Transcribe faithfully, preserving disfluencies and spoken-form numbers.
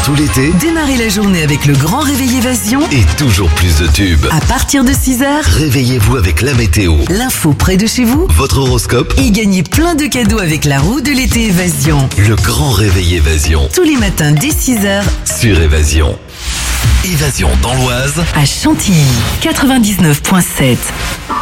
tout l'été. Démarrez la journée avec le grand réveil Évasion. Et toujours plus de tubes. À partir de six heures, Réveillez-vous avec la météo, l'info près de chez vous. votre horoscope, Et gagnez plein de cadeaux avec la roue de l'été Évasion. le grand réveil Évasion Tous les matins dès six heures sur Évasion. Évasion dans l'Oise. à Chantilly. quatre-vingt-dix-neuf virgule sept.